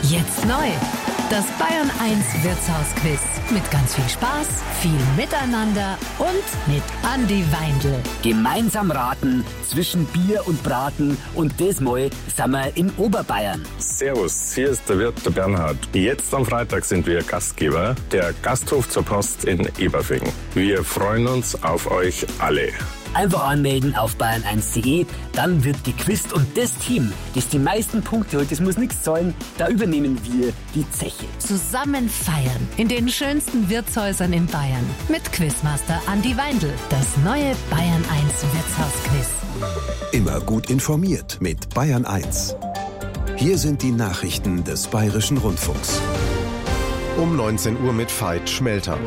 Jetzt neu. Das Bayern 1 Wirtshausquiz. Mit ganz viel Spaß, viel Miteinander und mit Andi Weindl. Gemeinsam raten zwischen Bier und Braten und diesmal sind wir in Oberbayern. Servus, hier ist der Wirt, der Bernhard. Jetzt am Freitag sind wir Gastgeber, der Gasthof zur Post in Eberfing. Wir freuen uns auf euch alle. Einfach anmelden auf bayern1.de, dann wird gequizt und das Team, das die meisten Punkte holt, das muss nichts zahlen, da übernehmen wir die Zeche. Zusammen feiern in den schönsten Wirtshäusern in Bayern mit Quizmaster Andi Weindl. Das neue Bayern 1 Wirtshausquiz. Immer gut informiert mit Bayern 1. Hier sind die Nachrichten des Bayerischen Rundfunks. Um 19 Uhr mit Veit Schmelter.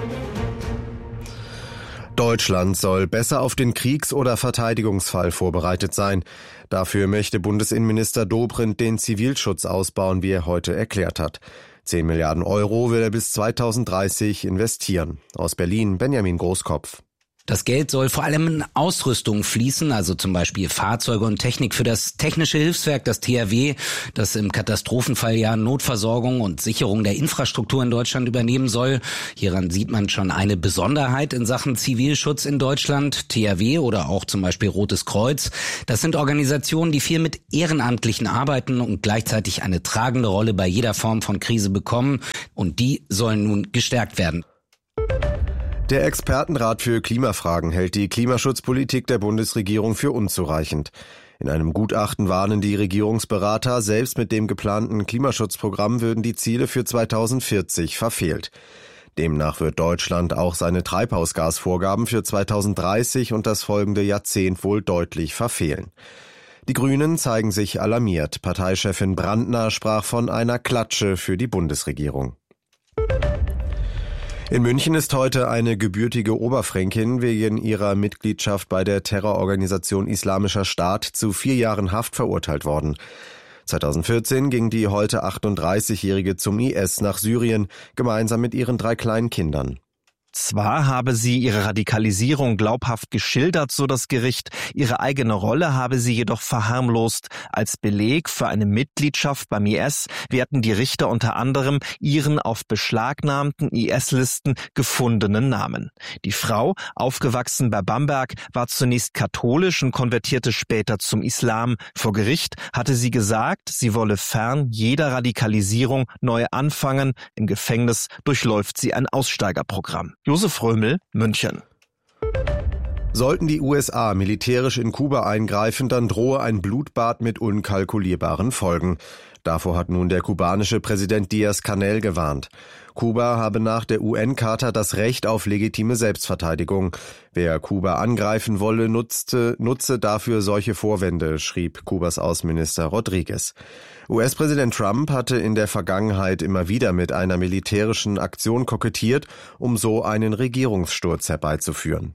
Deutschland soll besser auf den Kriegs- oder Verteidigungsfall vorbereitet sein. Dafür möchte Bundesinnenminister Dobrindt den Zivilschutz ausbauen, wie er heute erklärt hat. 10 Milliarden Euro will er bis 2030 investieren. Aus Berlin Benjamin Großkopf. Das Geld soll vor allem in Ausrüstung fließen, also zum Beispiel Fahrzeuge und Technik für das Technische Hilfswerk, das THW, das im Katastrophenfall ja Notversorgung und Sicherung der Infrastruktur in Deutschland übernehmen soll. Hieran sieht man schon eine Besonderheit in Sachen Zivilschutz in Deutschland. THW oder auch zum Beispiel Rotes Kreuz, das sind Organisationen, die viel mit Ehrenamtlichen arbeiten und gleichzeitig eine tragende Rolle bei jeder Form von Krise bekommen. Und die sollen nun gestärkt werden. Der Expertenrat für Klimafragen hält die Klimaschutzpolitik der Bundesregierung für unzureichend. In einem Gutachten warnen die Regierungsberater, selbst mit dem geplanten Klimaschutzprogramm würden die Ziele für 2040 verfehlt. Demnach wird Deutschland auch seine Treibhausgasvorgaben für 2030 und das folgende Jahrzehnt wohl deutlich verfehlen. Die Grünen zeigen sich alarmiert. Parteichefin Brandner sprach von einer Klatsche für die Bundesregierung. In München ist heute eine gebürtige Oberfränkin wegen ihrer Mitgliedschaft bei der Terrororganisation Islamischer Staat zu 4 Jahren Haft verurteilt worden. 2014 ging die heute 38-Jährige zum IS nach Syrien, gemeinsam mit ihren 3 kleinen Kindern. Zwar habe sie ihre Radikalisierung glaubhaft geschildert, so das Gericht, ihre eigene Rolle habe sie jedoch verharmlost. Als Beleg für eine Mitgliedschaft beim IS werten die Richter unter anderem ihren auf beschlagnahmten IS-Listen gefundenen Namen. Die Frau, aufgewachsen bei Bamberg, war zunächst katholisch und konvertierte später zum Islam. Vor Gericht hatte sie gesagt, sie wolle fern jeder Radikalisierung neu anfangen. Im Gefängnis durchläuft sie ein Aussteigerprogramm. Josef Römel, München. Sollten die USA militärisch in Kuba eingreifen, dann drohe ein Blutbad mit unkalkulierbaren Folgen. Davor hat nun der kubanische Präsident Díaz-Canel gewarnt. Kuba habe nach der UN-Charta das Recht auf legitime Selbstverteidigung. Wer Kuba angreifen wolle, nutze dafür solche Vorwände, schrieb Kubas Außenminister Rodriguez. US-Präsident Trump hatte in der Vergangenheit immer wieder mit einer militärischen Aktion kokettiert, um so einen Regierungssturz herbeizuführen.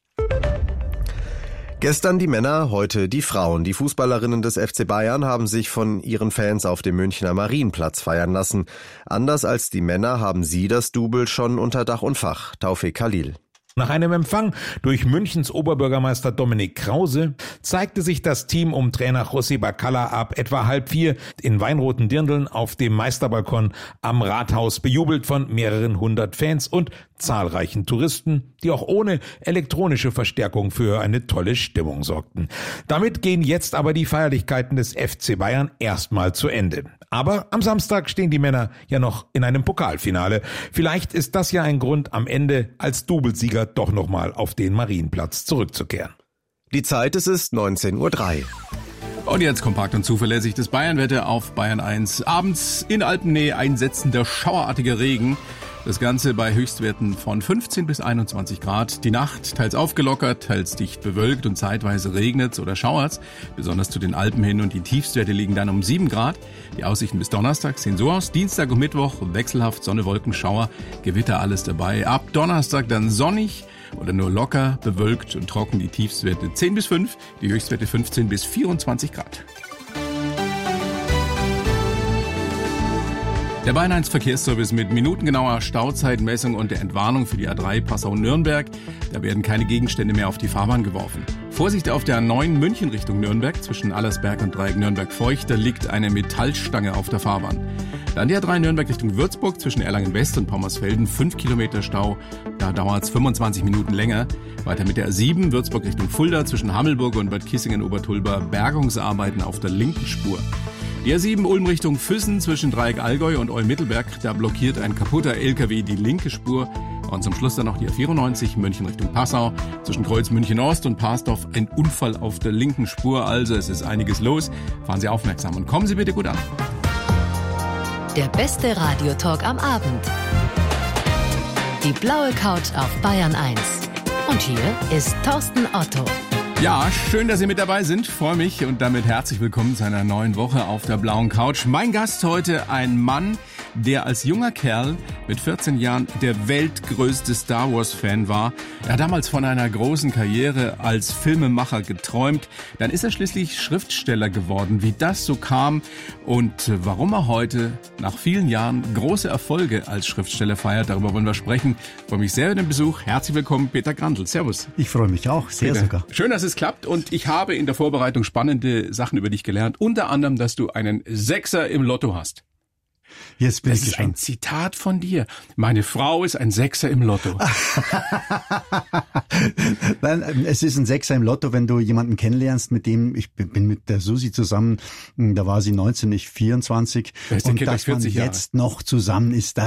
Gestern die Männer, heute die Frauen. Die Fußballerinnen des FC Bayern haben sich von ihren Fans auf dem Münchner Marienplatz feiern lassen. Anders als die Männer haben sie das Double schon unter Dach und Fach. Taufik Khalil. Nach einem Empfang durch Münchens Oberbürgermeister Dominik Krause zeigte sich das Team um Trainer José Bacalla ab etwa 3:30 in weinroten Dirndln auf dem Meisterbalkon am Rathaus, bejubelt von mehreren hundert Fans und zahlreichen Touristen, die auch ohne elektronische Verstärkung für eine tolle Stimmung sorgten. Damit gehen jetzt aber die Feierlichkeiten des FC Bayern erstmal zu Ende. Aber am Samstag stehen die Männer ja noch in einem Pokalfinale. Vielleicht ist das ja ein Grund, am Ende als Doublesieger doch nochmal auf den Marienplatz zurückzukehren. Die Zeit ist 19:03 Uhr. Und jetzt kompakt und zuverlässig das Bayernwetter auf Bayern 1. Abends in Alpennähe einsetzender schauerartiger Regen. Das Ganze bei Höchstwerten von 15 bis 21 Grad. Die Nacht teils aufgelockert, teils dicht bewölkt und zeitweise regnet's oder schauert's. Besonders zu den Alpen hin und die Tiefstwerte liegen dann um 7 Grad. Die Aussichten bis Donnerstag sehen so aus. Dienstag und Mittwoch wechselhaft Sonne, Wolken, Schauer, Gewitter, alles dabei. Ab Donnerstag dann sonnig oder nur locker, bewölkt und trocken. Die Tiefstwerte 10 bis 5, die Höchstwerte 15 bis 24 Grad. Der Bayern 1 Verkehrsservice mit minutengenauer Stauzeitmessung und der Entwarnung für die A3 Passau-Nürnberg. Da werden keine Gegenstände mehr auf die Fahrbahn geworfen. Vorsicht auf der A9 München Richtung Nürnberg. Zwischen Allersberg und Dreieck Nürnberg-Feucht, da liegt eine Metallstange auf der Fahrbahn. Dann die A3 Nürnberg Richtung Würzburg zwischen Erlangen West und Pommersfelden, 5 Kilometer Stau. Da dauert es 25 Minuten länger. Weiter mit der A7 Würzburg Richtung Fulda zwischen Hammelburg und Bad Kissingen-Obertulba, Bergungsarbeiten auf der linken Spur. Die A7 Ulm Richtung Füssen zwischen Dreieck Allgäu und Olm-Mittelberg, da blockiert ein kaputter LKW die linke Spur. Und zum Schluss dann noch die A94 München Richtung Passau zwischen Kreuz München Ost und Parsdorf, ein Unfall auf der linken Spur. Also es ist einiges los. Fahren Sie aufmerksam und kommen Sie bitte gut an. Der beste Radiotalk am Abend. Die blaue Couch auf Bayern 1. Und hier ist Thorsten Otto. Ja, schön, dass Sie mit dabei sind. Freue mich und damit herzlich willkommen zu einer neuen Woche auf der blauen Couch. Mein Gast heute, ein Mann, der als junger Kerl mit 14 Jahren der weltgrößte Star Wars-Fan war. Er hat damals von einer großen Karriere als Filmemacher geträumt. Dann ist er schließlich Schriftsteller geworden. Wie das so kam und warum er heute nach vielen Jahren große Erfolge als Schriftsteller feiert, darüber wollen wir sprechen. Ich freue mich sehr über den Besuch. Herzlich willkommen, Peter Grandl. Servus. Ich freue mich auch, sehr Peter, sogar. Schön, dass es klappt und ich habe in der Vorbereitung spannende Sachen über dich gelernt. Unter anderem, dass du einen Sechser im Lotto hast. Jetzt bin das ich ist gespannt. ein Zitat von dir. Meine Frau ist ein Sechser im Lotto. Nein, es ist ein Sechser im Lotto, wenn du jemanden kennenlernst, mit dem, ich bin mit der Susi zusammen, da war sie 19, ich 24. Wer ist der Und Kind, dass man 40 Jahre? jetzt noch zusammen ist, das